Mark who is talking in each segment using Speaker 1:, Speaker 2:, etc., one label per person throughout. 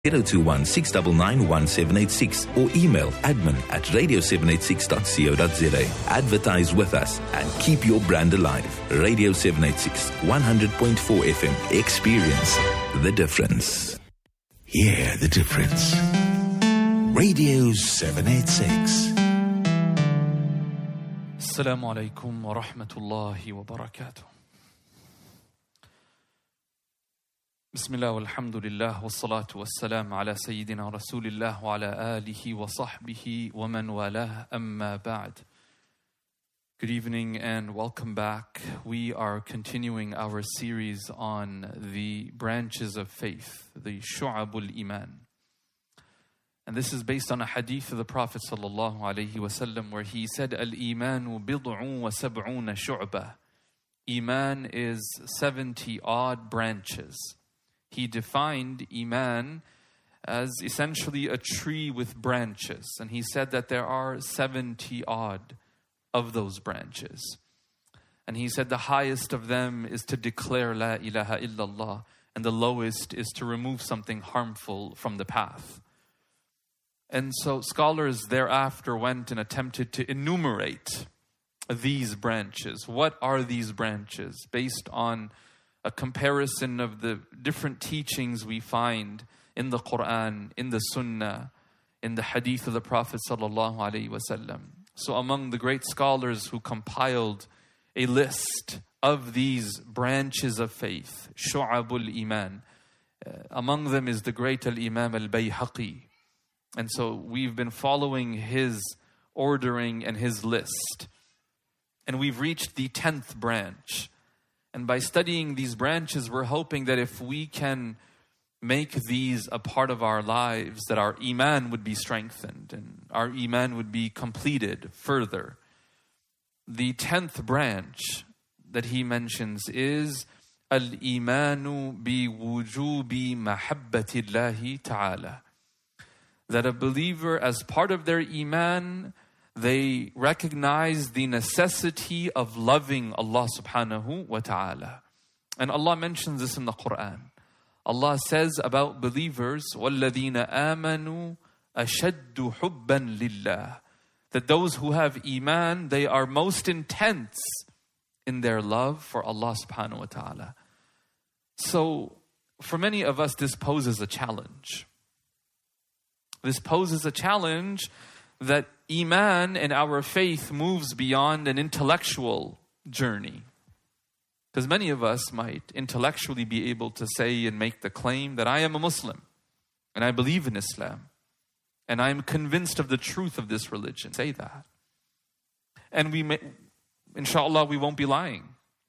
Speaker 1: 021 699 1786 or email admin@radio786.co.za. Advertise with us and keep your brand alive. Radio 786, 100.4 FM. Experience the difference.
Speaker 2: Hear the difference. Radio 786.
Speaker 3: Assalamu alaikum wa rahmatullahi wa barakatuh. Bismillah walhamdulillah wa salatu wa salam ala Sayyidina Rasulillah wa ala alihi wa sahbihi wa man walah amma ba'd. Good evening and welcome back. We are continuing our series on the branches of faith, the Shu'abul Iman. And this is based on a hadith of the Prophet sallallahu alaihi wasallam where he said, Al-Imanu bid'un wa sab'una shu'bah. Iman is 70 odd branches. He defined Iman as essentially a tree with branches. And he said that there are 70 odd of those branches. And he said the highest of them is to declare La ilaha illallah. And the lowest is to remove something harmful from the path. And so scholars thereafter went and attempted to enumerate these branches. What are these branches? Based on a comparison of the different teachings we find in the Quran, in the Sunnah, in the Hadith of the Prophet sallallahu alaihi wasallam. So among the great scholars who compiled a list of these branches of faith, Shu'abul Iman, among them is the great Al-Imam Al-Bayhaqi. And so we've been following his ordering and his list. And we've reached the 10th branch. And by studying these branches, we're hoping that if we can make these a part of our lives, that our Iman would be strengthened and our Iman would be completed further. The 10th branch that he mentions is Al-Imanu bi wujubi mahabbatillahi ta'ala. That a believer, as part of their Iman, they recognize the necessity of loving Allah subhanahu wa ta'ala. And Allah mentions this in the Quran. Allah says about believers, وَالَّذِينَ آمَنُوا أَشَدُّ حُبًّا لِلَّهِ. That those who have Iman, they are most intense in their love for Allah subhanahu wa ta'ala. So, for many of us, this poses a challenge. This poses a challenge that Iman and our faith moves beyond an intellectual journey. Because many of us might intellectually be able to say and make the claim that I am a Muslim and I believe in Islam and I am convinced of the truth of this religion. Say that. And we may, inshallah, we won't be lying.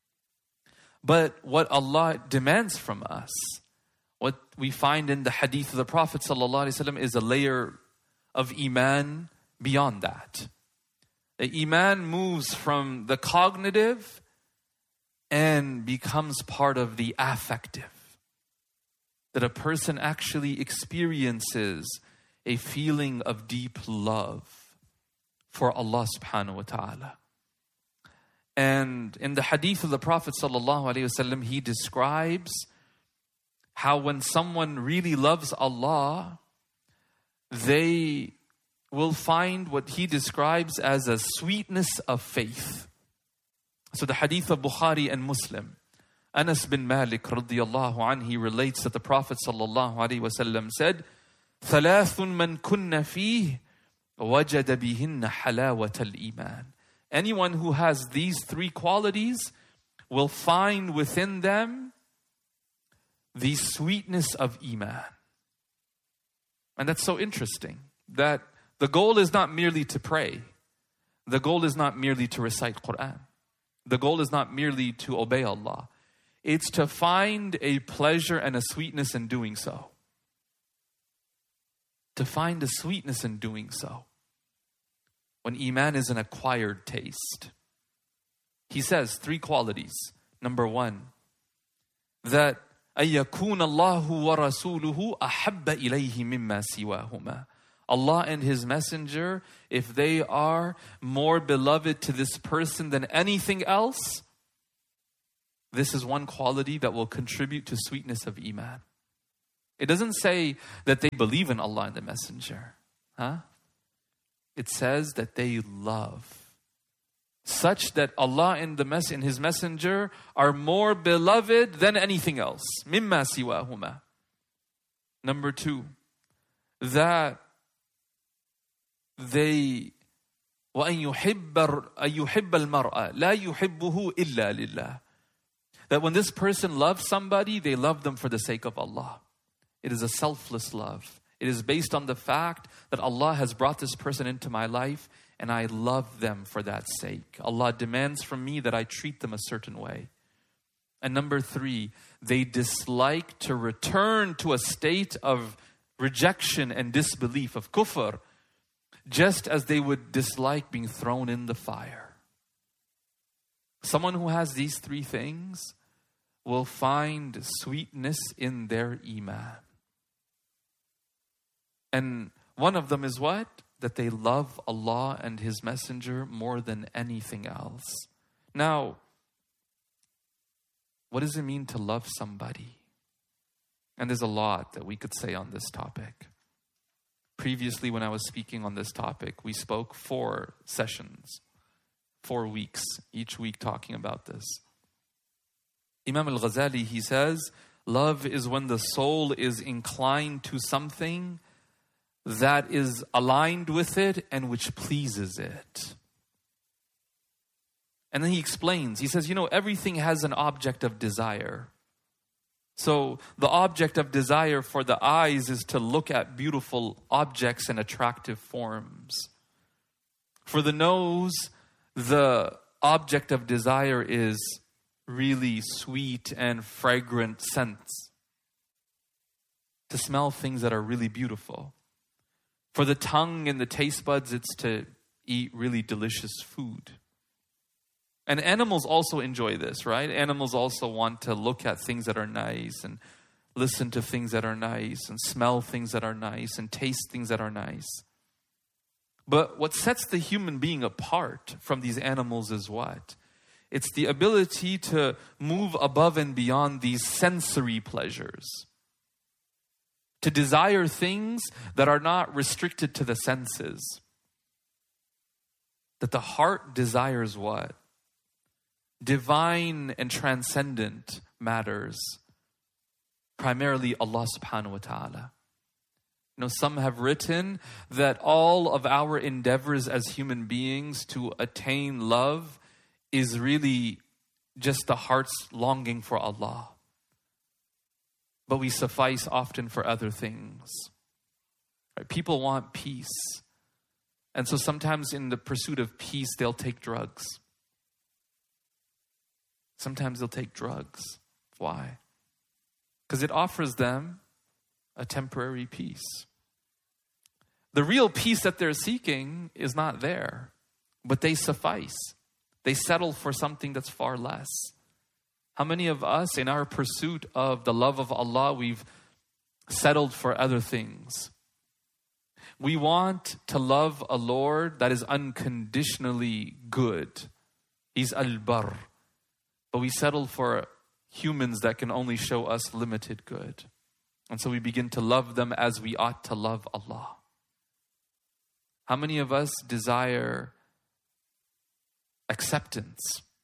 Speaker 3: But what Allah demands from us, what we find in the hadith of the Prophet ﷺ is a layer of Iman beyond that. The Iman moves from the cognitive and becomes part of the affective. That a person actually experiences a feeling of deep love for Allah subhanahu wa ta'ala. And in the hadith of the Prophet sallallahu alaihi wasallam, he describes how when someone really loves Allah, they will find what he describes as a sweetness of faith. So the hadith of Bukhari and Muslim, Anas bin Malik radiyallahu anhu, he relates that the Prophet sallallahu alaihi wasallam said, ثَلَاثٌ مَنْ كُنَّ فِيهِ وَجَدَ بِهِنَّ حَلَاوَةَ الْإِيمَانِ. Anyone who has these three qualities will find within them the sweetness of Iman. And that's so interesting, that the goal is not merely to pray. The goal is not merely to recite Quran. The goal is not merely to obey Allah. It's to find a pleasure and a sweetness in doing so. To find a sweetness in doing so. When Iman is an acquired taste. He says three qualities. Number one, that أَن يَكُونَ اللَّهُ وَرَسُولُهُ أَحَبَّ إِلَيْهِ مِمَّا سِوَاهُمَا. Allah and His Messenger, if they are more beloved to this person than anything else, this is one quality that will contribute to sweetness of Iman. It doesn't say that they believe in Allah and the Messenger. It says that they love. Such that Allah and His Messenger are more beloved than anything else. مِمَّا سِوَاهُمَا. Number 2, that they وَأَن يُحِبَّ الْمَرْأَ لَا يُحِبُّهُ إِلَّا لِلَّهِ. That when this person loves somebody, they love them for the sake of Allah. It is a selfless love. It is based on the fact that Allah has brought this person into my life and I love them for that sake. Allah demands from me that I treat them a certain way. And number 3, they dislike to return to a state of rejection and disbelief, of kufr, just as they would dislike being thrown in the fire. Someone who has these 3 things will find sweetness in their iman. And one of them is what? That they love Allah and His Messenger more than anything else. Now, what does it mean to love somebody? And there's a lot that we could say on this topic. Previously, when I was speaking on this topic, we spoke 4 sessions, 4 weeks, each week talking about this. Imam al-Ghazali, he says, love is when the soul is inclined to something that is aligned with it and which pleases it. And then he explains, he says, everything has an object of desire. So the object of desire for the eyes is to look at beautiful objects and attractive forms. For the nose, the object of desire is really sweet and fragrant scents. To smell things that are really beautiful. For the tongue and the taste buds, it's to eat really delicious food. And animals also enjoy this, right? Animals also want to look at things that are nice and listen to things that are nice and smell things that are nice and taste things that are nice. But what sets the human being apart from these animals is what? It's the ability to move above and beyond these sensory pleasures. To desire things that are not restricted to the senses. That the heart desires what? Divine and transcendent matters. Primarily Allah subhanahu wa ta'ala. Some have written that all of our endeavors as human beings to attain love is really just the heart's longing for Allah. But we suffice often for other things. Right? People want peace. And so sometimes in the pursuit of peace, they'll take drugs. Sometimes they'll take drugs. Why? Because it offers them a temporary peace. The real peace that they're seeking is not there, but they suffice. They settle for something that's far less. How many of us, in our pursuit of the love of Allah, we've settled for other things? We want to love a Lord that is unconditionally good. He's Al-Barr. But we settle for humans that can only show us limited good. And so we begin to love them as we ought to love Allah. How many of us desire acceptance?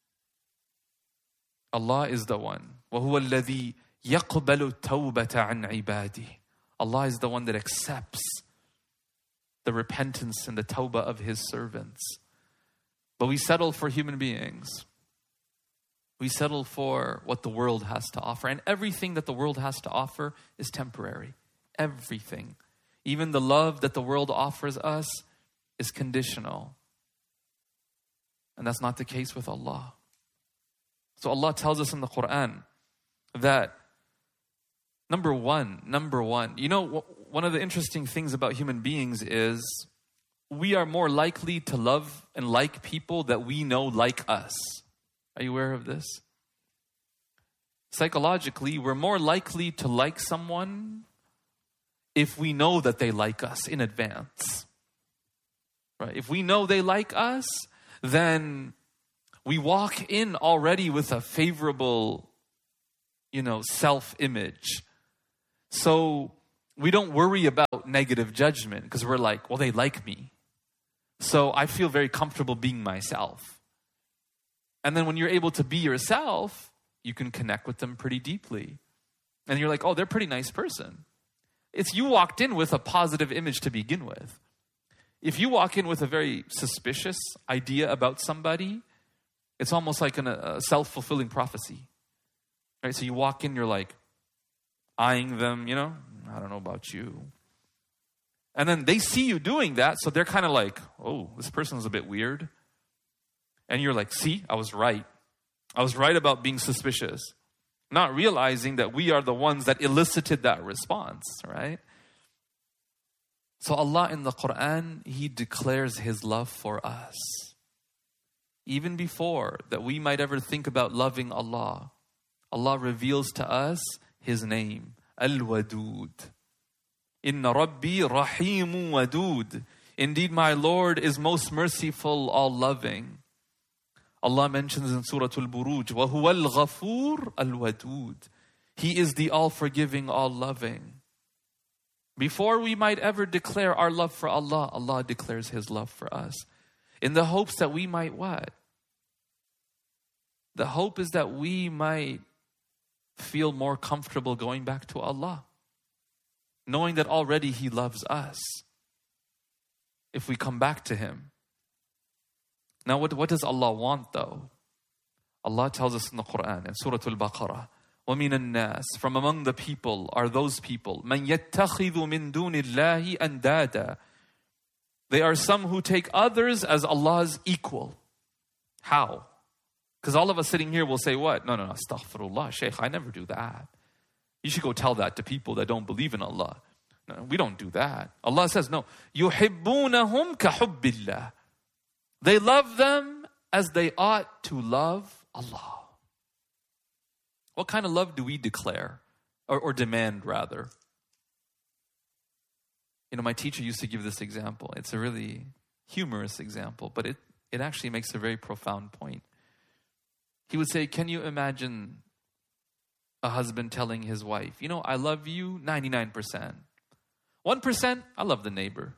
Speaker 3: Allah is the one. وَهُوَ الَّذِي يَقْبَلُ التَّوْبَةَ عَنْ عِبَادِهِ. Allah is the one that accepts the repentance and the tawbah of His servants. But we settle for human beings. We settle for what the world has to offer. And everything that the world has to offer is temporary. Everything. Even the love that the world offers us is conditional. And that's not the case with Allah. So Allah tells us in the Quran that number one, one of the interesting things about human beings is we are more likely to love and like people that we know like us. Are you aware of this? Psychologically, we're more likely to like someone if we know that they like us in advance. Right? If we know they like us, then we walk in already with a favorable, self-image. So we don't worry about negative judgment because we're like, well, they like me. So I feel very comfortable being myself. And then when you're able to be yourself, you can connect with them pretty deeply. And you're like, oh, they're a pretty nice person. It's you walked in with a positive image to begin with. If you walk in with a very suspicious idea about somebody, it's almost like a self-fulfilling prophecy. Right? So you walk in, you're like eyeing them, I don't know about you. And then they see you doing that, so they're kind of like, oh, this person's a bit weird. And you're like, see, I was right. I was right about being suspicious. Not realizing that we are the ones that elicited that response, right? So Allah in the Quran, He declares His love for us. Even before that we might ever think about loving Allah, Allah reveals to us His name, Al-Wadud. Inna Rabbi Rahimu Wadud. Indeed, my Lord is most merciful, all-loving. Allah mentions in Surah Al-Buruj, وَهُوَ الْغَفُورُ الْوَدُودُ. He is the all-forgiving, all-loving. Before we might ever declare our love for Allah, Allah declares His love for us. In the hopes that we might what? The hope is that we might feel more comfortable going back to Allah, knowing that already He loves us if we come back to Him. Now, what does Allah want though? Allah tells us in the Quran, in Surah Al-Baqarah, وَمِنَ النَّاسِ, from among the people are those people, مَنْ يَتَّخِذُ مِن دُونِ اللَّهِ أَنْدَادًا. They are some who take others as Allah's equal. How? Because all of us sitting here will say what? No, astaghfirullah, Shaykh, I never do that. You should go tell that to people that don't believe in Allah. No, we don't do that. Allah says, no. يُحِبُّونَهُمْ كَحُبِّ اللَّهِ. They love them as they ought to love Allah. What kind of love do we declare? Or demand, rather? My teacher used to give this example. It's a really humorous example, but it actually makes a very profound point. He would say, can you imagine a husband telling his wife, I love you 99%. 1%, I love the neighbor.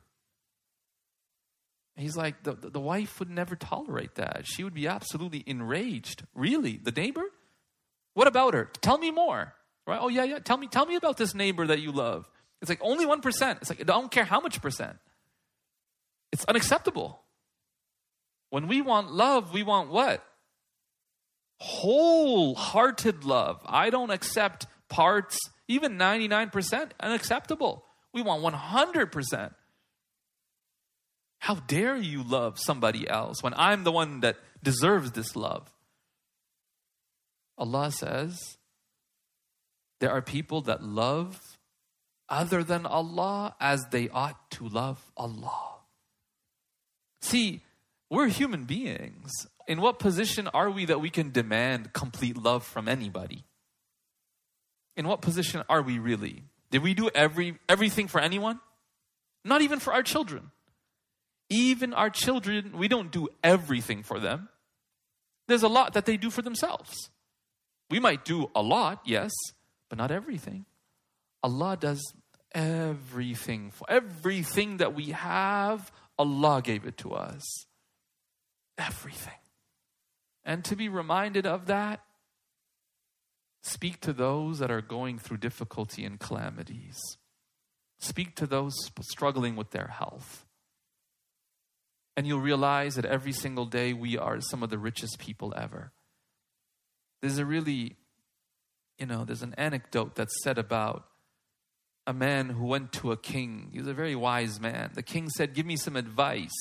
Speaker 3: He's like, the wife would never tolerate that. She would be absolutely enraged. Really? The neighbor? What about her? Tell me more. Right? Oh, yeah. Tell me about this neighbor that you love. It's like only 1%. It's like, I don't care how much percent. It's unacceptable. When we want love, we want what? Wholehearted love. I don't accept parts, even 99%, unacceptable. We want 100%. How dare you love somebody else when I'm the one that deserves this love? Allah says, there are people that love other than Allah as they ought to love Allah. See, we're human beings. In what position are we that we can demand complete love from anybody? In what position are we really? Did we do everything for anyone? Not even for our children. Even our children, we don't do everything for them. There's a lot that they do for themselves. We might do a lot, yes, but not everything. Allah does everything. For everything that we have, Allah gave it to us. Everything. And to be reminded of that, speak to those that are going through difficulty and calamities. Speak to those struggling with their health. And you'll realize that every single day we are some of the richest people ever. There's there's an anecdote that's said about a man who went to a king. He was a very wise man. The king said, give me some advice.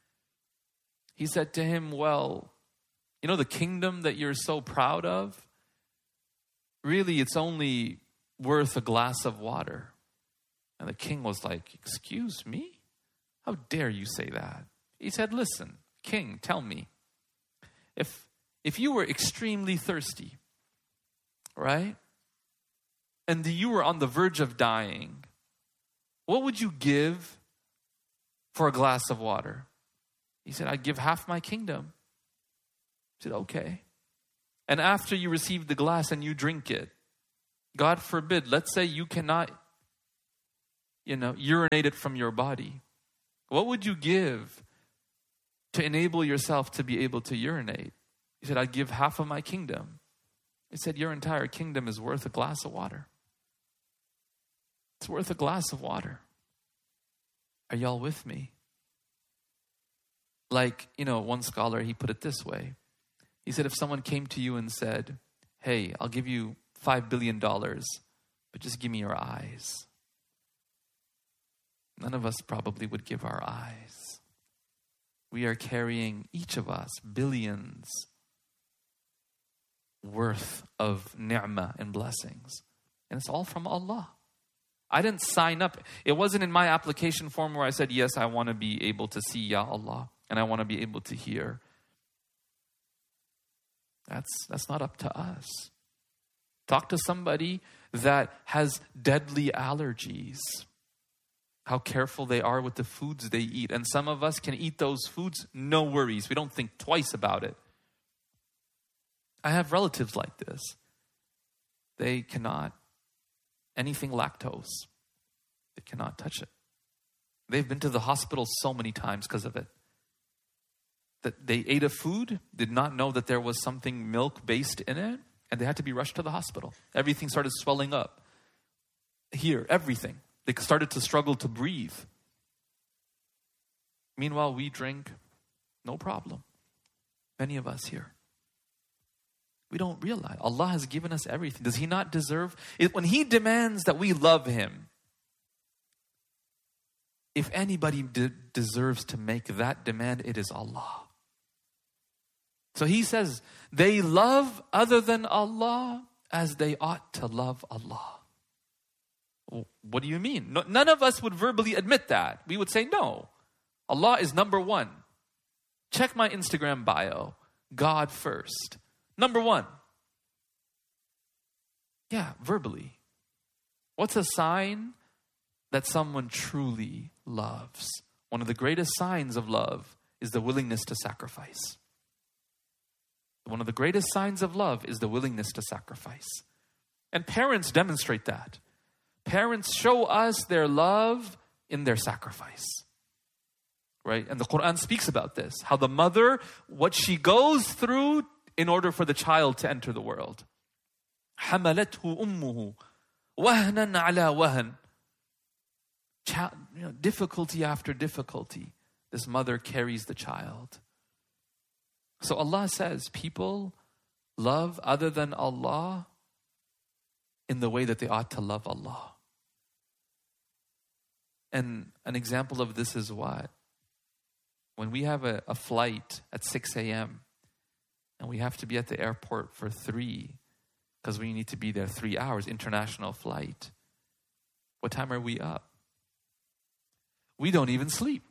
Speaker 3: He said to him, well, the kingdom that you're so proud of, really it's only worth a glass of water. And the king was like, excuse me? How dare you say that? He said, listen, king, tell me, if you were extremely thirsty, right? And you were on the verge of dying, what would you give for a glass of water? He said, I'd give half my kingdom. He said, okay. And after you receive the glass and you drink it, God forbid, let's say you cannot urinate it from your body? What would you give to enable yourself to be able to urinate? He said, I'd give half of my kingdom. He said, your entire kingdom is worth a glass of water. It's worth a glass of water. Are y'all with me? Like, one scholar, he put it this way. He said, if someone came to you and said, hey, I'll give you $5 billion, but just give me your eyes. None of us probably would give our eyes. We are carrying, each of us, billions worth of ni'mah and blessings. And it's all from Allah. I didn't sign up. It wasn't in my application form where I said, yes, I want to be able to see Ya Allah, and I want to be able to hear. That's not up to us. Talk to somebody that has deadly allergies. How careful they are with the foods they eat. And some of us can eat those foods, no worries. We don't think twice about it. I have relatives like this. They cannot, anything lactose, they cannot touch it. They've been to the hospital so many times because of it. That they ate a food, did not know that there was something milk-based in it, and they had to be rushed to the hospital. Everything started swelling up. Here, everything. They started to struggle to breathe. Meanwhile, we drink, no problem. Many of us here. We don't realize Allah has given us everything. Does He not deserve it? When He demands that we love Him, if anybody deserves to make that demand, it is Allah. So He says, they love other than Allah as they ought to love Allah. What do you mean? None of us would verbally admit that. We would say, no, Allah is number one. Check my Instagram bio. God first. Number one. Yeah, verbally. What's a sign that someone truly loves? One of the greatest signs of love is the willingness to sacrifice. One of the greatest signs of love is the willingness to sacrifice. And parents demonstrate that. Parents show us their love in their sacrifice. Right? And the Quran speaks about this. How the mother, what she goes through in order for the child to enter the world. حَمَلَتْهُ أُمُّهُ وَهْنًا عَلَى وَهْنٍ. Difficulty after difficulty. This mother carries the child. So Allah says, people love other than Allah in the way that they ought to love Allah. And an example of this is what? When we have a flight at 6 a.m. and we have to be at the airport for 3 because we need to be there 3 hours, international flight. What time are we up? We don't even sleep.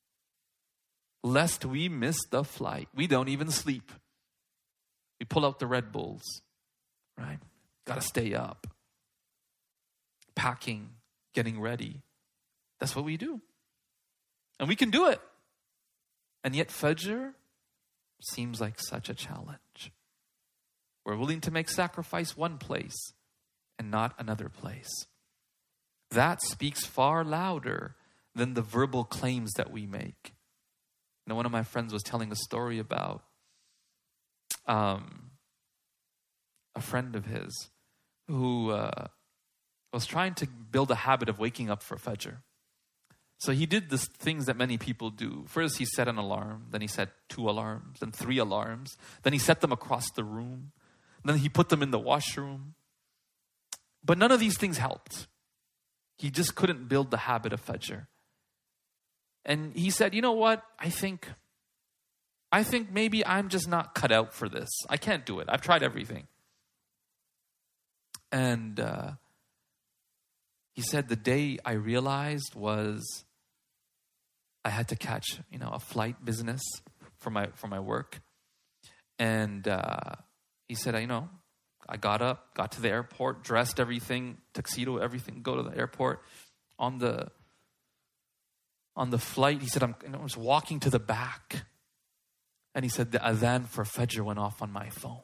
Speaker 3: Lest we miss the flight. We don't even sleep. We pull out the Red Bulls, right? Got to stay up. Packing, getting ready. That's what we do. And we can do it. And yet Fajr seems like such a challenge. We're willing to make sacrifice one place and not another place. That speaks far louder than the verbal claims that we make. You know, one of my friends was telling a story about a friend of his who was trying to build a habit of waking up for Fajr. So he did the things that many people do. First, he set an alarm. Then he set 2 alarms. Then 3 alarms. Then he set them across the room. Then he put them in the washroom. But none of these things helped. He just couldn't build the habit of Fajr. And he said, you know what? I think maybe I'm just not cut out for this. I can't do it. I've tried everything. And he said the day I realized was I had to catch, a flight business for my work. And he said, I got up, got to the airport, dressed everything, tuxedo, everything, go to the airport. On the flight, he said, I was walking to the back. And he said, the adhan for Fajr went off on my phone.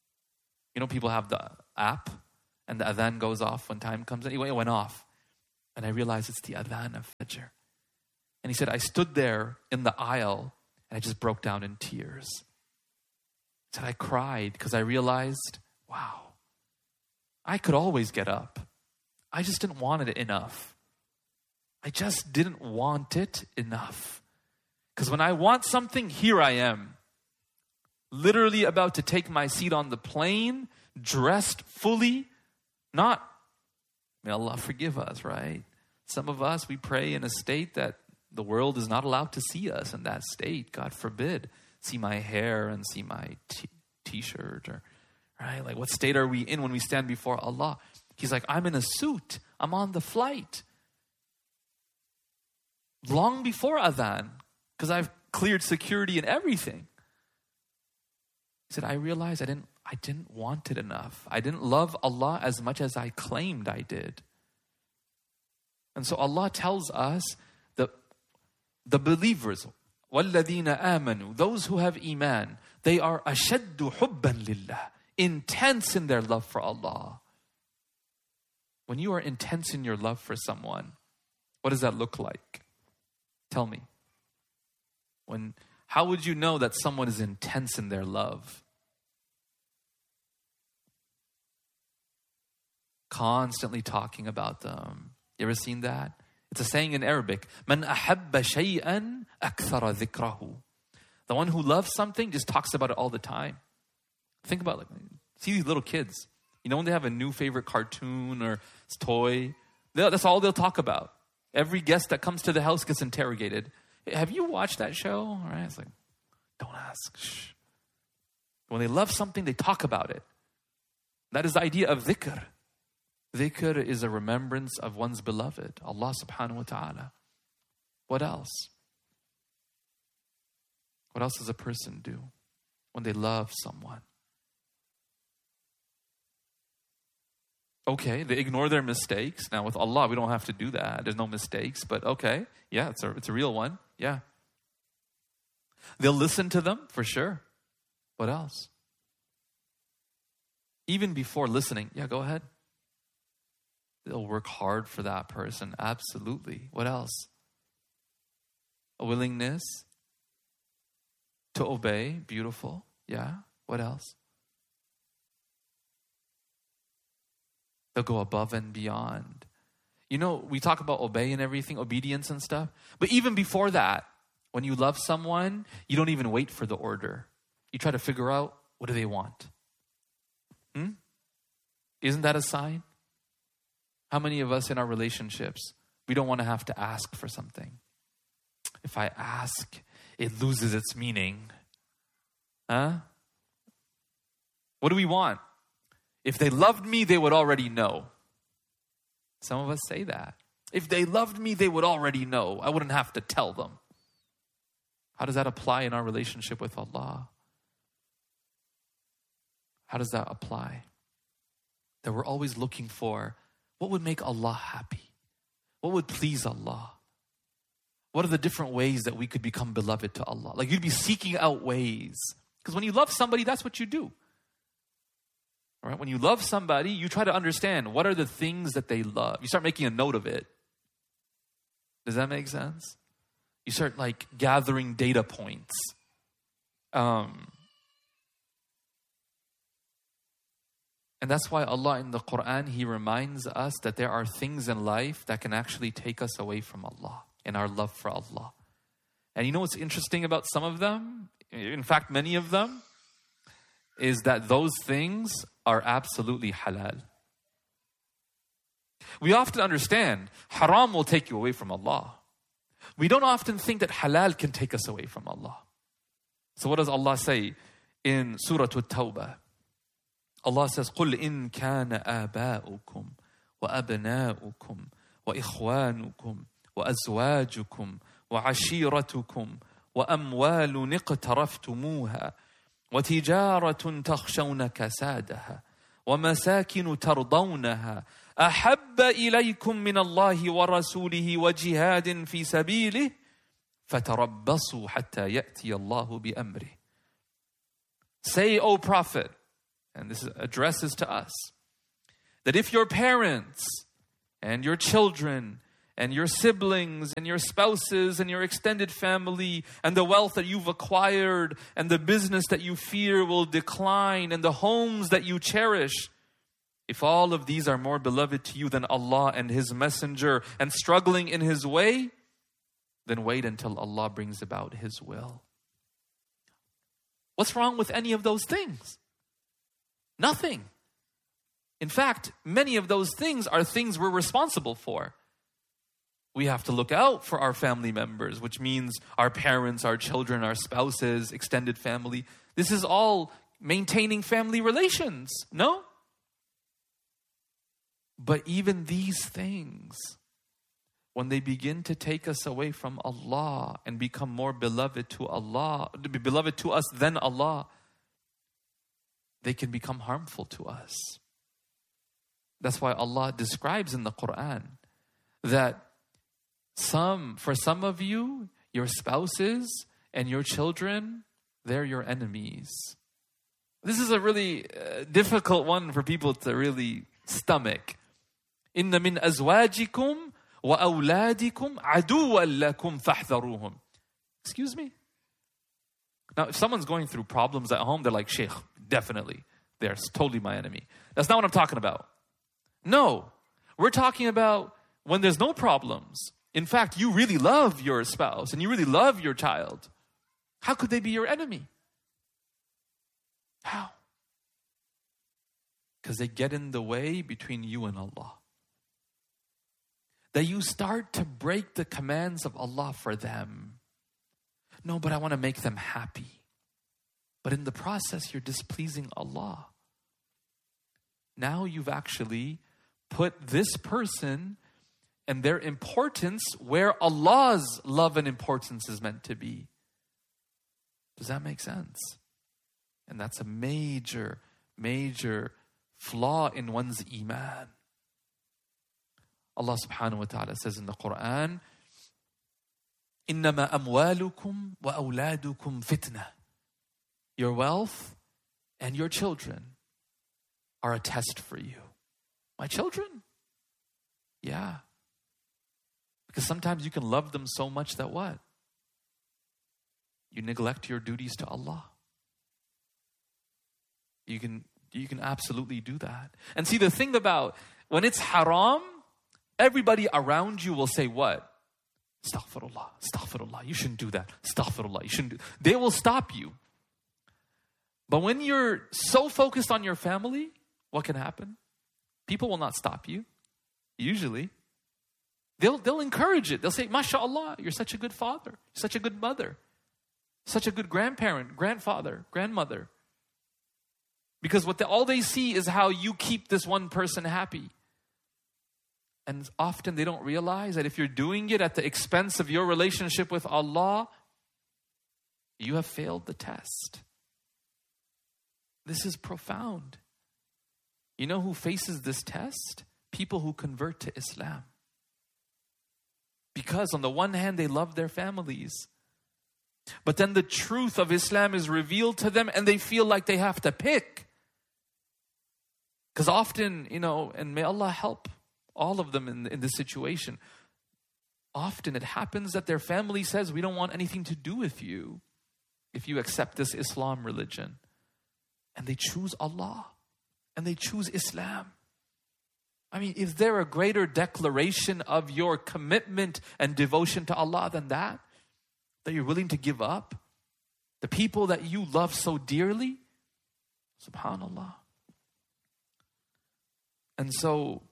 Speaker 3: People have the app, and the adhan goes off when time comes. Anyway, it went off. And I realized it's the adhan of Fajr. And he said, I stood there in the aisle and I just broke down in tears. He said, I cried because I realized, wow, I could always get up. I just didn't want it enough. I just didn't want it enough. Because when I want something, here I am. Literally about to take my seat on the plane, dressed fully, not, may Allah forgive us, right? Some of us, we pray in a state that the world is not allowed to see us in that state. God forbid, see my hair and see my t-shirt, or right? Like, what state are we in when we stand before Allah? He's like, I'm in a suit. I'm on the flight. Long before adhan, because I've cleared security and everything. He said, I realized I didn't want it enough. I didn't love Allah as much as I claimed I did. And so Allah tells us that the believers, وَالَّذِينَ آمَنُوا, those who have iman, they are أَشَدُّ حُبًّا لِلَّهِ, intense in their love for Allah. When you are intense in your love for someone, what does that look like? Tell me. How would you know that someone is intense in their love? Constantly talking about them. You ever seen that? It's a saying in Arabic. Man ahabba shay'an akthara dhikrahu. The one who loves something just talks about it all the time. Think about, see these little kids. You know when they have a new favorite cartoon or toy? That's all they'll talk about. Every guest that comes to the house gets interrogated. Have you watched that show? All right, it's like, don't ask. Shh. When they love something, they talk about it. That is the idea of dhikr. Dhikr is a remembrance of one's beloved, Allah subhanahu wa ta'ala. What else? What else does a person do when they love someone? Okay, they ignore their mistakes. Now with Allah, we don't have to do that. There's no mistakes, but okay. Yeah, it's a real one. Yeah. They'll listen to them, for sure. What else? Even before listening, yeah, go ahead. They'll work hard for that person, absolutely. What else? A willingness to obey, beautiful. Yeah, what else? They'll go above and beyond. You know, we talk about obey and everything, obedience and stuff. But even before that, when you love someone, you don't even wait for the order. You try to figure out, what do they want? Isn't that a sign? How many of us in our relationships, we don't want to have to ask for something? If I ask, it loses its meaning. Huh? What do we want? If they loved me, they would already know. Some of us say that. If they loved me, they would already know. I wouldn't have to tell them. How does that apply in our relationship with Allah? How does that apply? That we're always looking for what would make Allah happy? What would please Allah? What are the different ways that we could become beloved to Allah? Like, you'd be seeking out ways. Because when you love somebody, that's what you do. All right? When you love somebody, you try to understand what are the things that they love. You start making a note of it. Does that make sense? You start gathering data points. And that's why Allah in the Quran, He reminds us that there are things in life that can actually take us away from Allah and our love for Allah. And you know what's interesting about some of them? In fact, many of them, is that those things are absolutely halal. We often understand haram will take you away from Allah. We don't often think that halal can take us away from Allah. So what does Allah say in Surah At-Tawbah? Allah says, قُلْ إِن كَانَ آبَاؤُكُمْ وَأَبْنَاؤُكُمْ وَإِخْوَانُكُمْ وَأَزْوَاجُكُمْ وَعَشِيرَتُكُمْ وَأَمْوَالٌ اقْتَرَفْتُمُوهَا وَتِجَارَةٌ تَخْشَوْنَ كَسَادَهَا وَمَسَاكِنُ تَرْضَوْنَهَا أَحَبَّ إِلَيْكُم مِّنَ اللَّهِ وَرَسُولِهِ وَجِهَادٍ فِي سَبِيلِهِ فَتَرَبَّصُوا حَتَّى يَأْتِيَ اللَّهُ بِأَمْرِهِ. Say, O Prophet, and this addresses to us, that if your parents and your children and your siblings and your spouses and your extended family and the wealth that you've acquired and the business that you fear will decline and the homes that you cherish, if all of these are more beloved to you than Allah and His Messenger and struggling in His way, then wait until Allah brings about His will. What's wrong with any of those things? Nothing. In fact, many of those things are things we're responsible for. We have to look out for our family members, which means our parents, our children, our spouses, extended family. This is all maintaining family relations, no? But even these things, when they begin to take us away from Allah and become more beloved to Allah, to be beloved to us than Allah, they can become harmful to us. That's why Allah describes in the Quran that for some of you, your spouses and your children, they're your enemies. This is a really difficult one for people to really stomach. إِنَّ مِنْ أَزْوَاجِكُمْ وَأَوْلَادِكُمْ عَدُوًّا لَكُمْ فَاحْذَرُوهُم. Excuse me? Now, if someone's going through problems at home, they're like, Sheikh, definitely. They're totally my enemy. That's not what I'm talking about. No, we're talking about when there's no problems. In fact, you really love your spouse and you really love your child. How could they be your enemy? How? Because they get in the way between you and Allah. That you start to break the commands of Allah for them. No, but I want to make them happy. But in the process, you're displeasing Allah. Now you've actually put this person and their importance where Allah's love and importance is meant to be. Does that make sense? And that's a major, major flaw in one's iman. Allah subhanahu wa ta'ala says in the Quran, إِنَّمَا أَمْوَالُكُمْ وَأَوْلَادُكُمْ فِتْنَةٌ. Your wealth and your children are a test for you. My children? Yeah. Because sometimes you can love them so much that what? You neglect your duties to Allah. You can absolutely do that. And see, the thing about when it's haram, everybody around you will say what? Astaghfirullah, astaghfirullah, you shouldn't do that. Astaghfirullah, you shouldn't do. They will stop you. But when you're so focused on your family, what can happen? People will not stop you. Usually. They'll encourage it. They'll say, MashaAllah, you're such a good father. You're such a good mother. Such a good grandparent, grandfather, grandmother. Because all they see is how you keep this one person happy. And often they don't realize that if you're doing it at the expense of your relationship with Allah, you have failed the test. This is profound. You know who faces this test? People who convert to Islam. Because on the one hand, they love their families. But then the truth of Islam is revealed to them and they feel like they have to pick. Because often, and may Allah help all of them in this situation. Often it happens that their family says, we don't want anything to do with you if you accept this Islam religion. And they choose Allah. And they choose Islam. I mean, is there a greater declaration of your commitment and devotion to Allah than that? That you're willing to give up? The people that you love so dearly? SubhanAllah. And so,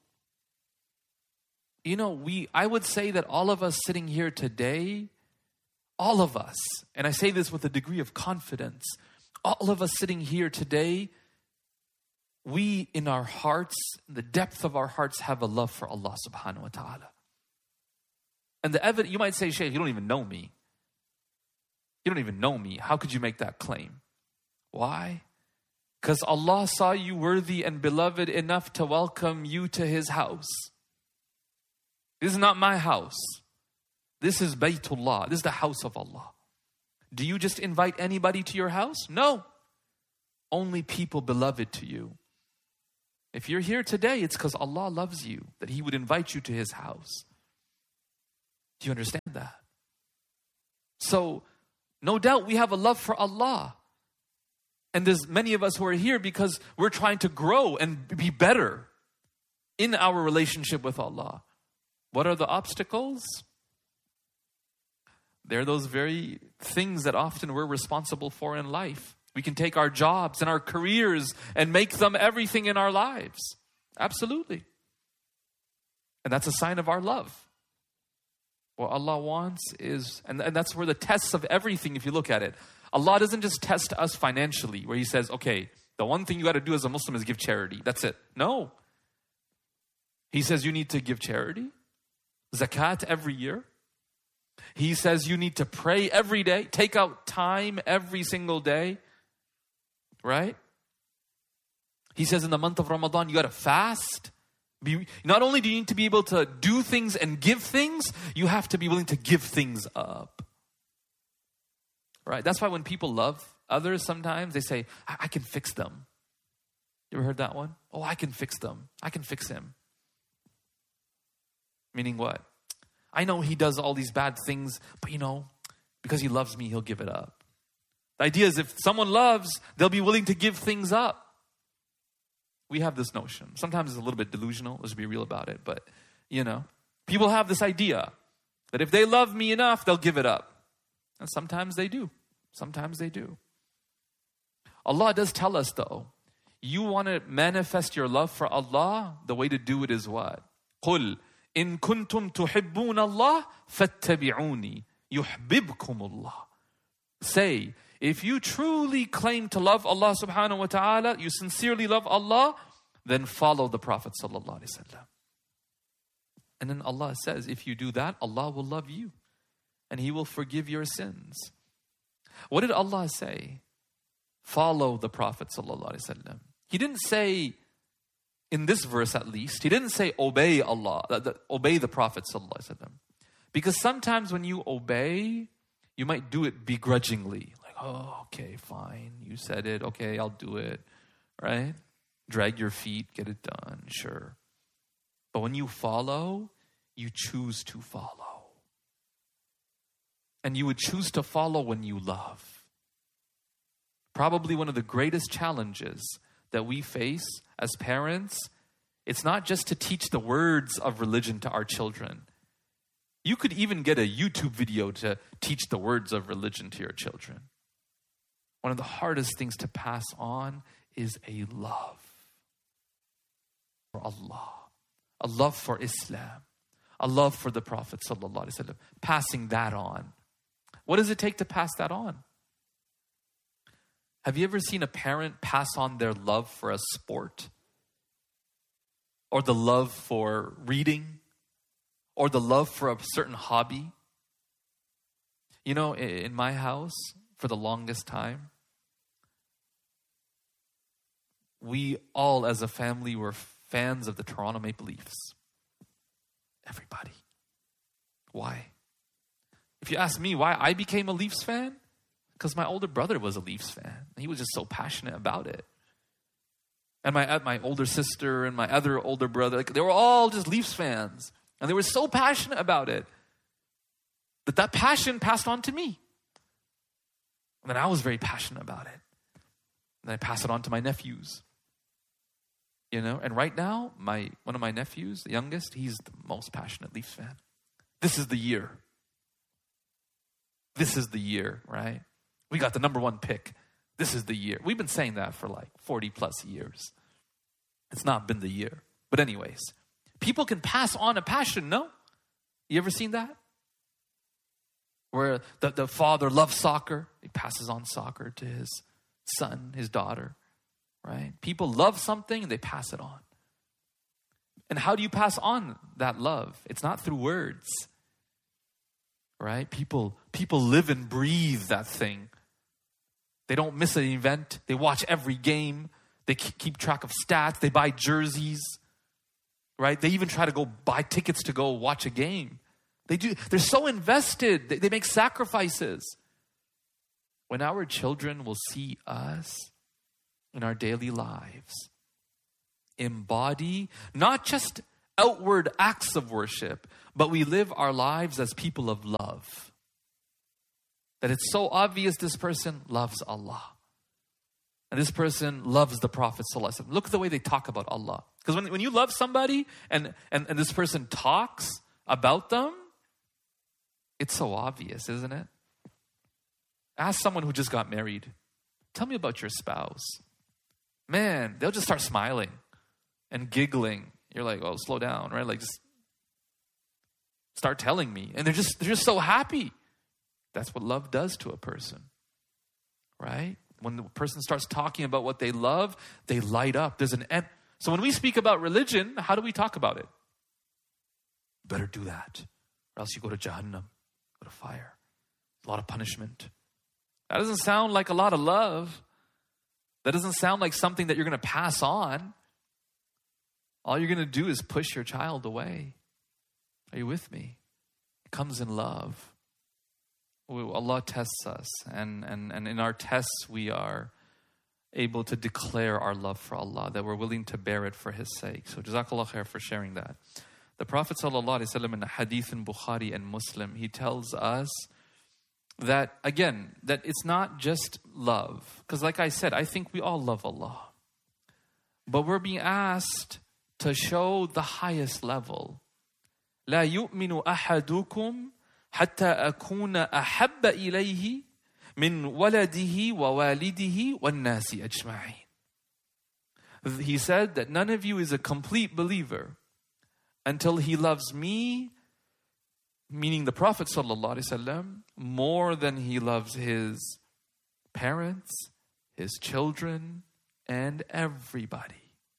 Speaker 3: I would say that all of us sitting here today, all of us, and I say this with a degree of confidence, all of us sitting here today, we in our hearts, in the depth of our hearts, have a love for Allah subhanahu wa ta'ala. And the evidence, you might say, Shaykh, you don't even know me. You don't even know me. How could you make that claim? Why? Because Allah saw you worthy and beloved enough to welcome you to His house. This is not my house. This is Baytullah. This is the house of Allah. Do you just invite anybody to your house? No. Only people beloved to you. If you're here today, it's because Allah loves you, that He would invite you to His house. Do you understand that? So, no doubt we have a love for Allah. And there's many of us who are here because we're trying to grow and be better in our relationship with Allah. What are the obstacles? They're those very things that often we're responsible for in life. We can take our jobs and our careers and make them everything in our lives. Absolutely. And that's a sign of our love. What Allah wants is, and that's where the tests of everything, if you look at it. Allah doesn't just test us financially, where He says, okay, the one thing you got to do as a Muslim is give charity. That's it. No. He says you need to give charity, zakat every year. He says you need to pray every day, take out time every single day, right? He says in the month of Ramadan, you got to fast. Not only do you need to be able to do things and give things, you have to be willing to give things up. Right? That's why when people love others, sometimes they say, I can fix them. You ever heard that one? Oh, I can fix them. I can fix him. Meaning what? I know he does all these bad things, but because he loves me, he'll give it up. The idea is if someone loves, they'll be willing to give things up. We have this notion. Sometimes it's a little bit delusional. Let's be real about it. But, people have this idea that if they love me enough, they'll give it up. And sometimes they do. Sometimes they do. Allah does tell us, though, you want to manifest your love for Allah, the way to do it is what? قُلْ إِن كُنْتُمْ تُحِبُّونَ اللَّهِ فَاتَّبِعُونِي يُحْبِبْكُمُ اللَّهِ. Say, if you truly claim to love Allah subhanahu wa ta'ala, you sincerely love Allah, then follow the Prophet sallallahu alaihi wasallam. And then Allah says, if you do that, Allah will love you and He will forgive your sins. What did Allah say? Follow the Prophet sallallahu alaihi wasallam. He didn't say, in this verse at least, He didn't say obey Allah, obey the Prophet sallallahu alaihi wasallam. Because sometimes when you obey, you might do it begrudgingly. Oh, okay, fine. You said it. Okay, I'll do it. Right? Drag your feet, get it done. Sure. But when you follow, you choose to follow. And you would choose to follow when you love. Probably one of the greatest challenges that we face as parents, it's not just to teach the words of religion to our children. You could even get a YouTube video to teach the words of religion to your children. One of the hardest things to pass on is a love for Allah, a love for Islam, a love for the Prophet sallallahu alaihi wasallam. Passing that on. What does it take to pass that on? Have you ever seen a parent pass on their love for a sport? Or the love for reading? Or the love for a certain hobby? In my house, for the longest time, we all as a family were fans of the Toronto Maple Leafs. Everybody. Why? If you ask me why I became a Leafs fan, because my older brother was a Leafs fan. He was just so passionate about it. And my older sister and my other older brother, they were all just Leafs fans. And they were so passionate about it that passion passed on to me. And then I was very passionate about it. And I passed it on to my nephews. And right now, one of my nephews, the youngest, he's the most passionate Leafs fan. This is the year. This is the year, right? We got the number 1 pick. This is the year. We've been saying that for 40 plus years. It's not been the year. But anyways, people can pass on a passion, no? You ever seen that? Where the father loves soccer. He passes on soccer to his son, his daughter, right? People love something and they pass it on. And how do you pass on that love? It's not through words, right? People live and breathe that thing. They don't miss an event. They watch every game. They keep track of stats. They buy jerseys, right? They even try to go buy tickets to go watch a game. They're so invested. They make sacrifices. When our children will see us in our daily lives embody not just outward acts of worship, but we live our lives as people of love. That it's so obvious this person loves Allah. And this person loves the Prophet ﷺ. Look at the way they talk about Allah. Because when you love somebody and this person talks about them, it's so obvious, isn't it? Ask someone who just got married. Tell me about your spouse. Man, they'll just start smiling and giggling. You're like, oh, slow down, right? Like, just start telling me. And they're just so happy. That's what love does to a person, right? When the person starts talking about what they love, they light up. So when we speak about religion, how do we talk about it? Better do that, or else you go to Jahannam, go to fire. A lot of punishment. That doesn't sound like a lot of love. That doesn't sound like something that you're going to pass on. All you're going to do is push your child away. Are you with me? It comes in love. Allah tests us, and in our tests we are able to declare our love for Allah, that we're willing to bear it for His sake. So Jazakallah khair for sharing that. The Prophet ﷺ in the hadith in Bukhari and Muslim, he tells us that, again, that it's not just love. Because like I said, I think we all love Allah. But we're being asked to show the highest level. لا يؤمن أحدكم حتى أكون أحب إليه من ولده ووالده والناس أجمعين. He said that none of you is a complete believer until he loves me, meaning the Prophet ﷺ, more than he loves his parents, his children, and everybody.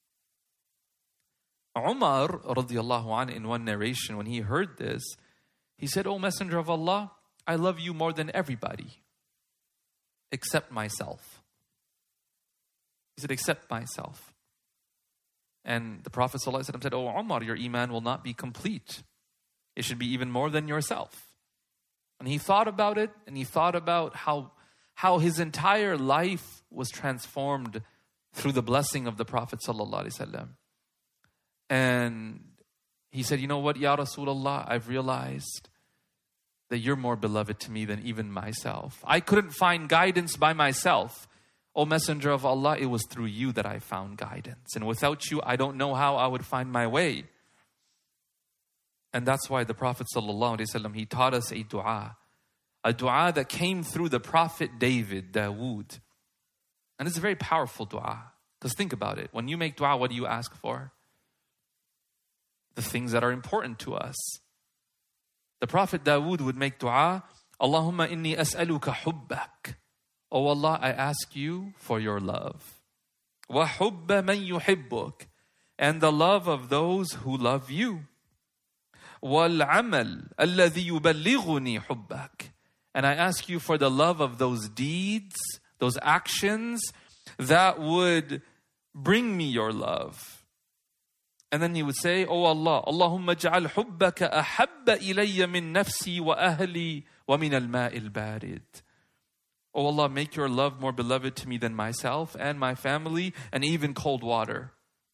Speaker 3: Umar radiallahu anhu, in one narration, when he heard this, he said, "O Messenger of Allah, I love you more than everybody, except myself." He said, except myself. And the Prophet ﷺ said, "Oh Umar, your iman will not be complete. It should be even more than yourself." And he thought about it, and he thought about how his entire life was transformed through the blessing of the Prophet ﷺ. And he said, "You know what, Ya Rasulullah, I've realized that you're more beloved to me than even myself. I couldn't find guidance by myself. O Messenger of Allah, it was through you that I found guidance. And without you, I don't know how I would find my way." And that's why the Prophet ﷺ, he taught us a dua that came through the Prophet David, Dawood. And it's a very powerful dua. Because think about it. When you make dua, what do you ask for? The things that are important to us. The Prophet Dawood would make dua, "Allahumma inni as'aluka hubbak." Oh Allah, I ask you for your love. Wa hubba man yuhibbuk, and the love of those who love you. Wal amal alladhi yuballighuni hubbak, and I ask you for the love of those deeds, those actions that would bring me your love. And then he would say, "Oh Allah, Allahumma ja'al hubbaka ahabba ilayya min nafsi wa ahli wa min al-ma'il barid." Oh Allah, make your love more beloved to me than myself and my family and even cold water.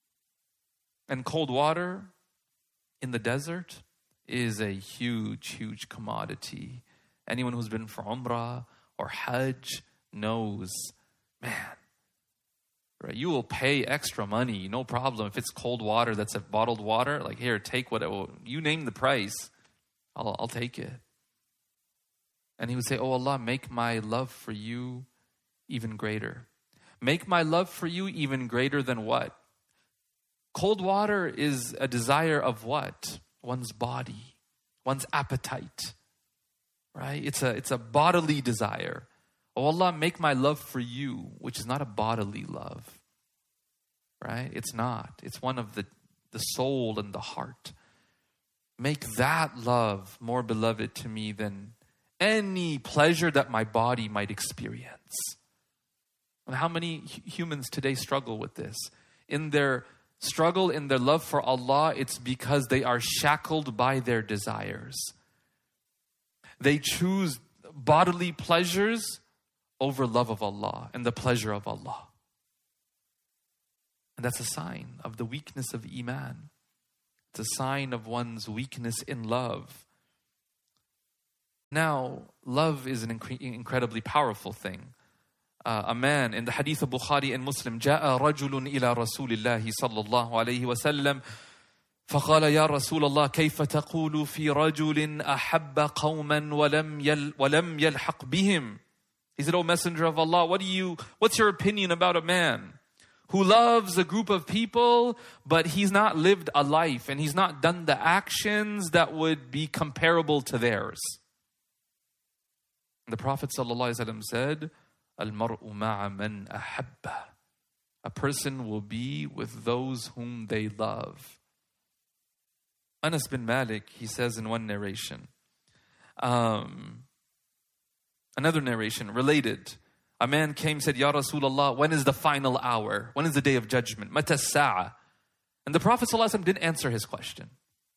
Speaker 3: And cold water in the desert is a huge, huge commodity. Anyone who's been for Umrah or Hajj knows, man, right? You will pay extra money, no problem. If it's cold water, that's a bottled water, like here, take whatever, you name the price, I'll take it. And he would say, "Oh Allah, make my love for you even greater. Make my love for you even greater than what? Cold water is a desire of what? One's body, one's appetite, right? It's a bodily desire. Oh Allah, make my love for you, which is not a bodily love, right? It's not. It's one of the soul and the heart. Make that love more beloved to me than any pleasure that my body might experience." And how many humans today struggle with this? In their struggle, in their love for Allah, it's because they are shackled by their desires. They choose bodily pleasures over love of Allah and the pleasure of Allah. And that's a sign of the weakness of Iman. It's a sign of one's weakness in love. Now, love is an incredibly powerful thing. A man in the hadith of Bukhari and Muslim, جاء رجل إلى رسول الله صلى الله عليه وسلم فقال يا رسول الله كيف تقول في رجل أحب قوما ولم يلحق بهم. He said, O Messenger of Allah, what's your opinion about a man who loves a group of people, but he's not lived a life and he's not done the actions that would be comparable to theirs? The Prophet ﷺ said, الْمَرْءُ مَعَ مَنْ أَحَبَّ. A person will be with those whom they love. Anas bin Malik, he says in one narration, another narration related, a man came, said, Ya Rasulullah, when is the final hour? When is the day of judgment? Mata sa'a? And the Prophet ﷺ didn't answer his question.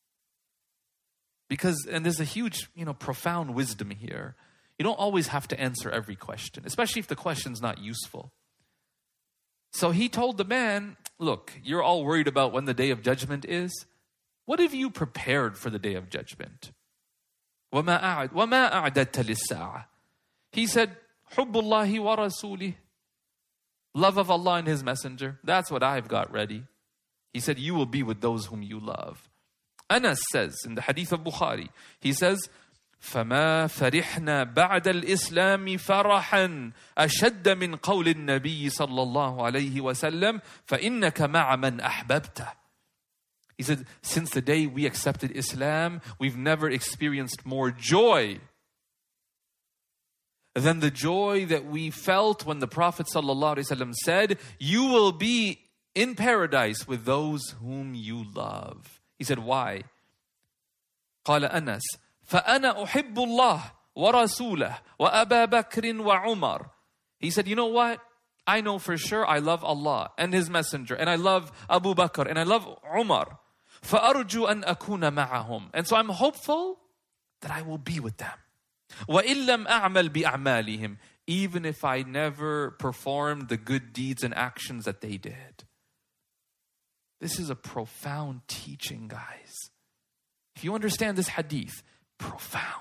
Speaker 3: And there's a huge, profound wisdom here. You don't always have to answer every question, especially if the question's not useful. So he told the man, look, you're all worried about when the day of judgment is. What have you prepared for the day of judgment? وَمَا أَعْدَدْتَ لِلسَّاعَةِ. He said, حُبُّ اللَّهِ وَرَسُولِهِ. Love of Allah and His Messenger. That's what I've got ready. He said, you will be with those whom you love. Anas says in the hadith of Bukhari, he says, فَمَا فَرِحْنَا بَعْدَ الْإِسْلَامِ فَرَحًا أَشَدَّ مِنْ قَوْلِ النَّبِيِّ صَلَّى اللَّهُ عَلَيْهِ وَسَلَّمَ فَإِنَّكَ مَعَ مَنْ أَحْبَبْتَ. He said, since the day we accepted Islam, we've never experienced more joy than the joy that we felt when the Prophet ﷺ said, you will be in paradise with those whom you love. He said, why? قال أنس فأنا أحب الله ورسوله وأبا بكر وعمر. He said, you know what? I know for sure I love Allah and His Messenger, and I love Abu Bakr, and I love Umar. فأرجو أن أكون معهم. And so I'm hopeful that I will be with them. وَإِن لَّمْ أَعْمَلْ بِأَعْمَالِهِمْ. Even if I never performed the good deeds and actions that they did. This is a profound teaching, guys. If you understand this hadith, profound.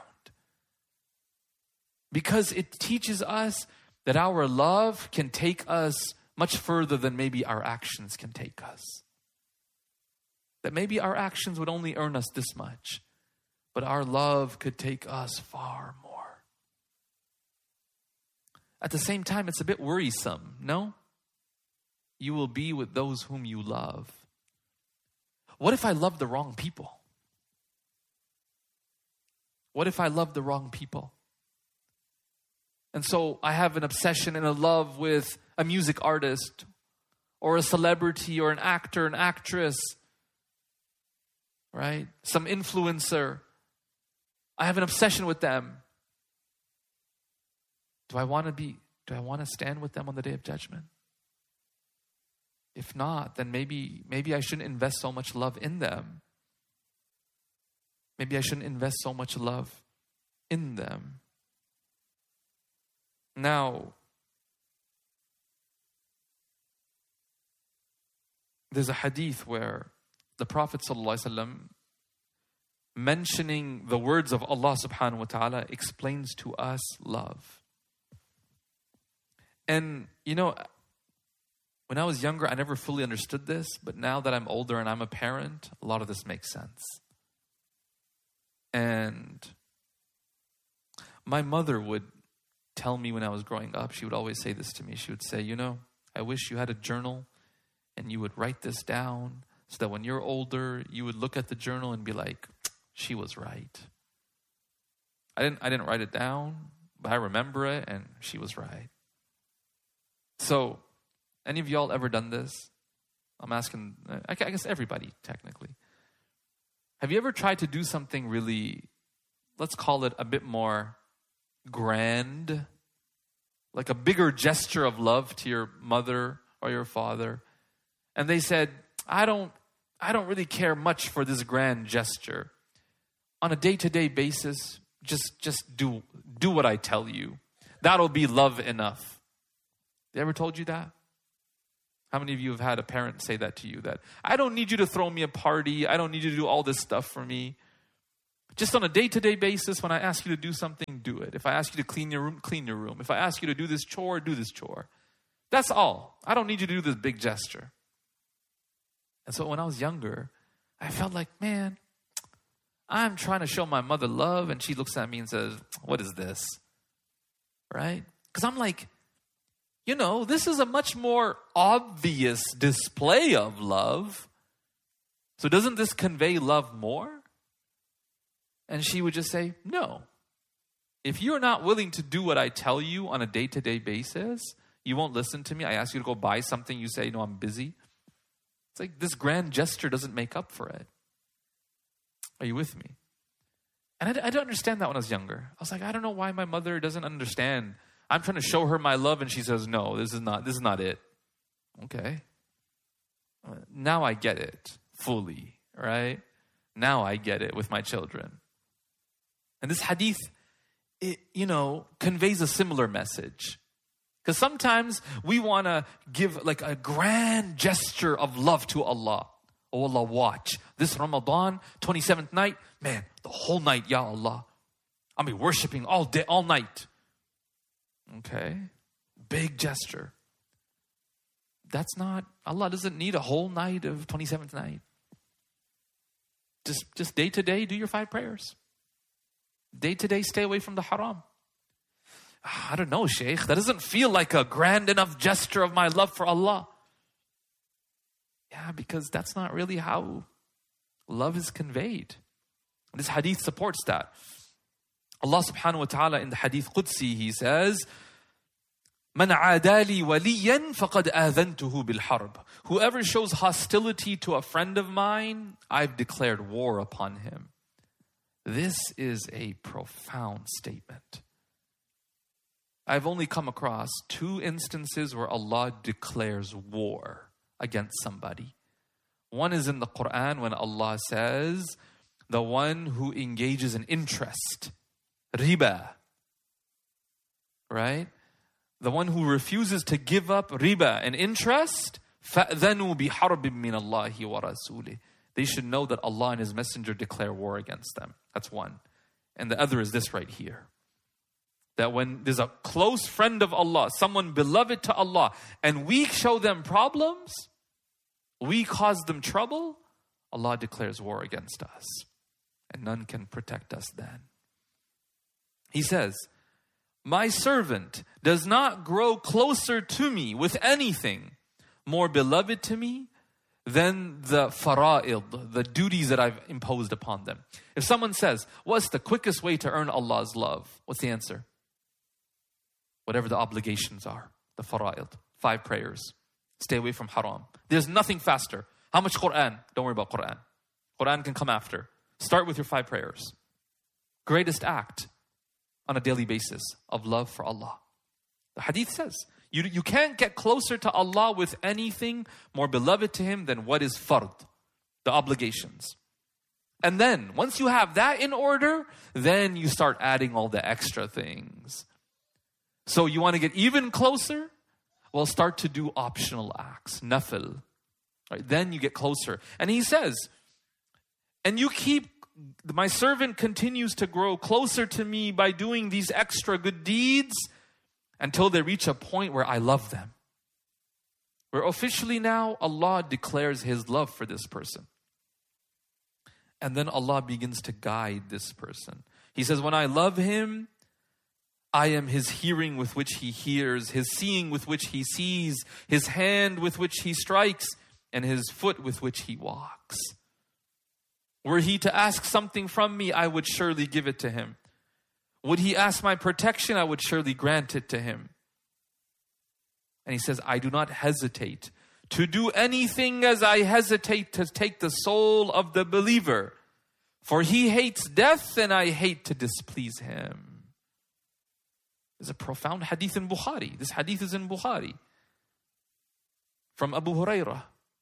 Speaker 3: Because it teaches us that our love can take us much further than maybe our actions can take us. That maybe our actions would only earn us this much, but our love could take us far more. At the same time, it's a bit worrisome, no? You will be with those whom you love. What if I love the wrong people? What if I love the wrong people? And so I have an obsession and a love with a music artist or a celebrity or an actor, an actress, right? Some influencer. I have an obsession with them. Do I want to stand with them on the day of judgment? If not, then maybe I shouldn't invest so much love in them. Maybe I shouldn't invest so much love in them. Now, there's a hadith where the Prophet ﷺ, mentioning the words of Allah subhanahu wa ta'ala, explains to us love. And, when I was younger, I never fully understood this, but now that I'm older and I'm a parent, a lot of this makes sense. And my mother would tell me when I was growing up, she would always say this to me. She would say, I wish you had a journal and you would write this down so that when you're older, you would look at the journal and be like, she was right. I didn't write it down, but I remember it and she was right. So, any of y'all ever done this? I'm asking, I guess everybody, technically. Have you ever tried to do something really, let's call it a bit more grand, like a bigger gesture of love to your mother or your father, and they said, I don't really care much for this grand gesture. On a day-to-day basis, just do what I tell you. That'll be love enough. They ever told you that? How many of you have had a parent say that to you? That, I don't need you to throw me a party. I don't need you to do all this stuff for me. Just on a day-to-day basis, when I ask you to do something, do it. If I ask you to clean your room, clean your room. If I ask you to do this chore, do this chore. That's all. I don't need you to do this big gesture. And so when I was younger, I felt like, man, I'm trying to show my mother love, and she looks at me and says, what is this? Right? Because I'm like, this is a much more obvious display of love. So doesn't this convey love more? And she would just say, no. If you're not willing to do what I tell you on a day-to-day basis, you won't listen to me. I ask you to go buy something, you say, no, I'm busy. It's like this grand gesture doesn't make up for it. Are you with me? And I didn't understand that when I was younger. I was like, I don't know why my mother doesn't understand. I'm trying to show her my love and she says, no, this is not it. Okay. Now I get it fully, right? Now I get it with my children. And this hadith, it, conveys a similar message. Because sometimes we want to give like a grand gesture of love to Allah. Oh Allah, watch. This Ramadan, 27th night, man, the whole night, Ya Allah. I'll be worshiping all day, all night. Okay. Big gesture. That's not, Allah doesn't need a whole night of 27th night. Just day to day, do your 5 prayers. Day to day, stay away from the haram. I don't know, Shaykh. That doesn't feel like a grand enough gesture of my love for Allah. Yeah, because that's not really how love is conveyed. This hadith supports that. Allah subhanahu wa ta'ala in the hadith Qudsi, He says, "Man aadali waliyan faqad adhantuhu bil harb." Whoever shows hostility to a friend of mine, I've declared war upon him. This is a profound statement. I've only come across 2 instances where Allah declares war against somebody. One is in the Quran when Allah says, the one who engages in interest, riba, right? The one who refuses to give up riba and interest, فَأْذَنُوا بِحَرْبٍ مِّنَ اللَّهِ وَرَسُولِهِ. They should know that Allah and His Messenger declare war against them. That's one. And the other is this right here. That when there's a close friend of Allah, someone beloved to Allah, and we show them problems, we cause them trouble, Allah declares war against us. And none can protect us then. He says, my servant does not grow closer to me with anything more beloved to me than the fara'id, the duties that I've imposed upon them. If someone says, what's the quickest way to earn Allah's love? What's the answer? Whatever the obligations are, the fara'id, 5 prayers. Stay away from haram. There's nothing faster. How much Quran? Don't worry about Quran. Quran can come after. Start with your 5 prayers. Greatest act on a daily basis of love for Allah. The hadith says, you can't get closer to Allah with anything more beloved to Him than what is fard, the obligations. And then, once you have that in order, then you start adding all the extra things. So you want to get even closer? Well, start to do optional acts, nafil. Right? Then you get closer. And He says, and my servant continues to grow closer to me by doing these extra good deeds until they reach a point where I love them. Where officially now Allah declares His love for this person. And then Allah begins to guide this person. He says, when I love him, I am his hearing with which he hears, his seeing with which he sees, his hand with which he strikes, and his foot with which he walks. Were he to ask something from me, I would surely give it to him. Would he ask my protection, I would surely grant it to him. And he says, I do not hesitate to do anything as I hesitate to take the soul of the believer. For he hates death and I hate to displease him. There's a profound hadith in Bukhari. This hadith is in Bukhari. From Abu Hurairah.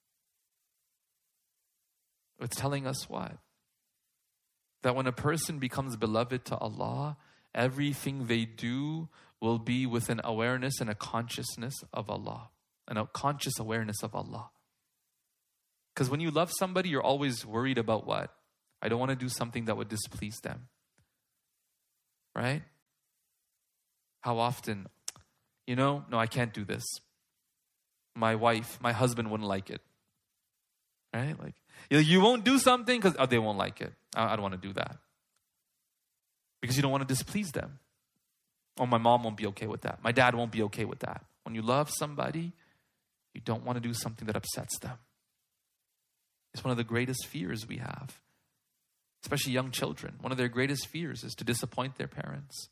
Speaker 3: It's telling us what? That when a person becomes beloved to Allah, everything they do will be with an awareness and a consciousness of Allah. and a conscious awareness of Allah. Because when you love somebody, you're always worried about what? I don't want to do something that would displease them. Right? How often, no, I can't do this. My husband wouldn't like it. Right? Like, you won't do something because they won't like it. I don't want to do that. Because you don't want to displease them. Oh, my mom won't be okay with that. My dad won't be okay with that. When you love somebody, you don't want to do something that upsets them. It's one of the greatest fears we have. Especially young children. One of their greatest fears is to disappoint their parents.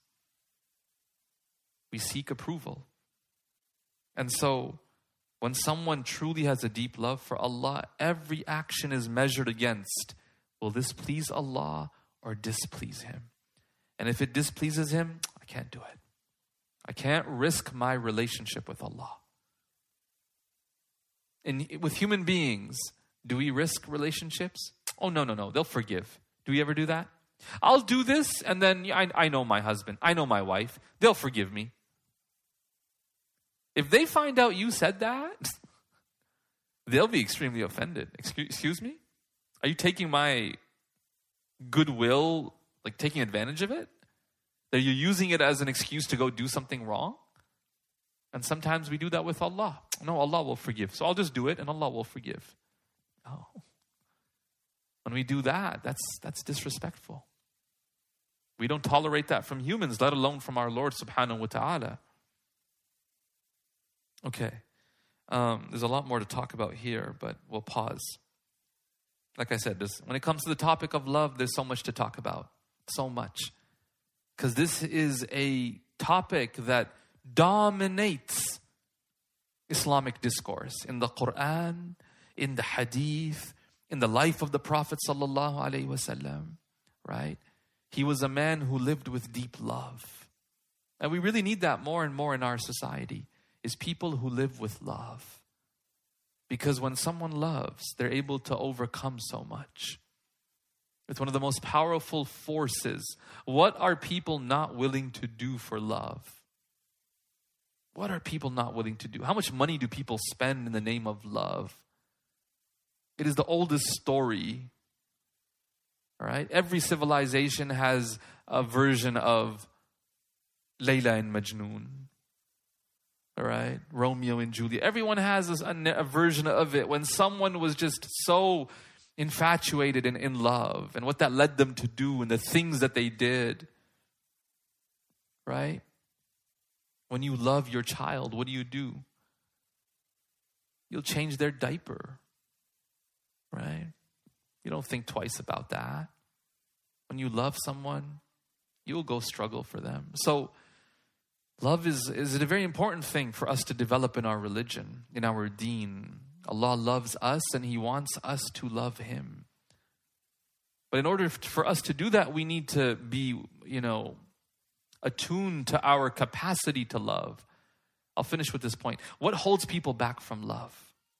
Speaker 3: We seek approval. And so, when someone truly has a deep love for Allah, every action is measured against, will this please Allah or displease Him? And if it displeases Him, I can't do it. I can't risk my relationship with Allah. And with human beings, do we risk relationships? Oh, no. They'll forgive. Do we ever do that? I'll do this, and then I know my husband. I know my wife. They'll forgive me. If they find out you said that, they'll be extremely offended. Excuse me? Are you taking my goodwill, like taking advantage of it? That you're using it as an excuse to go do something wrong? And sometimes we do that with Allah. No, Allah will forgive. So I'll just do it and Allah will forgive. No. When we do that, that's disrespectful. We don't tolerate that from humans, let alone from our Lord subhanahu wa ta'ala. Okay. There's a lot more to talk about here, but we'll pause. Like I said, when it comes to the topic of love, there's so much to talk about. So much. Because this is a topic that dominates Islamic discourse in the Quran, in the Hadith, in the life of the Prophet sallallahu alaihi wasallam, right? He was a man who lived with deep love. And we really need that more and more in our society, is people who live with love. Because when someone loves, they're able to overcome so much. It's one of the most powerful forces. What are people not willing to do for love? What are people not willing to do? How much money do people spend in the name of love? It is the oldest story. All right? Every civilization has a version of Layla and Majnun. All right? Romeo and Juliet. Everyone has a version of it when someone was just so infatuated and in love, and what that led them to do and the things that they did. Right? When you love your child, what do? You'll change their diaper. Right? You don't think twice about that. When you love someone, you'll go struggle for them. So, love is a very important thing for us to develop in our religion, in our deen. Allah loves us and He wants us to love Him. But in order for us to do that, we need to be, attuned to our capacity to love. I'll finish with this point. What holds people back from love?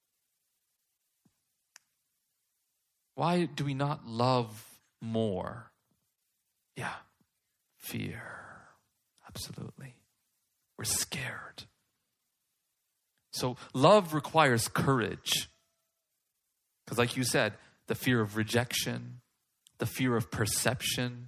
Speaker 3: Why do we not love more? Yeah, fear. Absolutely. We're scared. So love requires courage. Because like you said, the fear of rejection, the fear of perception.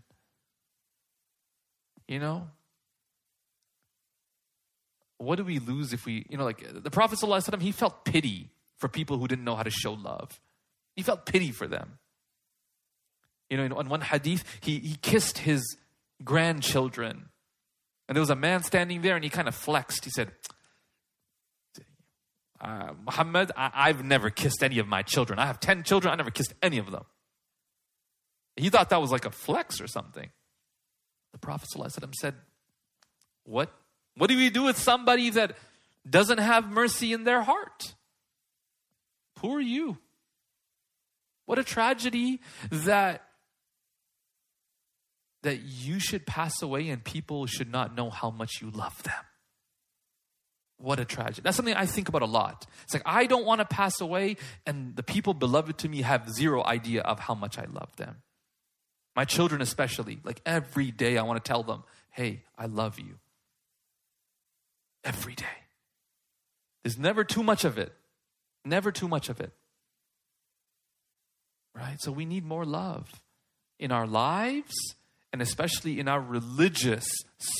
Speaker 3: What do we lose if we, like the Prophet ﷺ, he felt pity for people who didn't know how to show love. He felt pity for them. In one hadith, he kissed his grandchildren. And there was a man standing there and he kind of flexed. He said, Muhammad, I've never kissed any of my children. I have 10 children. I never kissed any of them. He thought that was like a flex or something. The Prophet ﷺ said, what do we do with somebody that doesn't have mercy in their heart? Who are you? What a tragedy that you should pass away and people should not know how much you love them. What a tragedy. That's something I think about a lot. It's like, I don't want to pass away and the people beloved to me have zero idea of how much I love them. My children especially. Like every day I want to tell them, hey, I love you. Every day. There's never too much of it. Never too much of it. Right? So we need more love in our lives and especially in our religious,